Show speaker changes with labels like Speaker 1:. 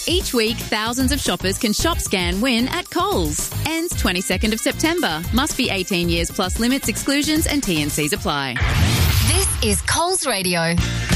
Speaker 1: Each week, thousands of shoppers can shop, scan, win at Coles. Ends 22nd of September. Must be 18 years plus limits, exclusions and T&Cs apply.
Speaker 2: This is Coles Radio.